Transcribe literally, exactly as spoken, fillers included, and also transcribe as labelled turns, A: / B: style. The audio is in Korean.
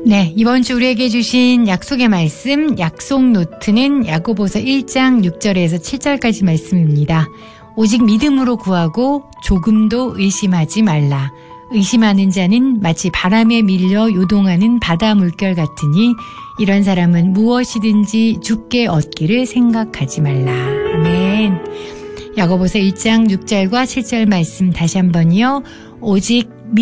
A: 네, 이번 주 우리에게 주신 약속의 말씀, 약속 노트는 야고보서 일 장 육 절에서 칠 절까지 말씀입니다. 오직 믿음으로 구하고 조금도 의심하지 말라. 의심하는 자는 마치 바람에 밀려 요동하는 바다 물결 같으니 이런 사람은 무엇이든지 죽게 얻기를 생각하지 말라. 아멘. 야고보서 일 장 육 절과 칠 절 말씀 다시 한번요. 오직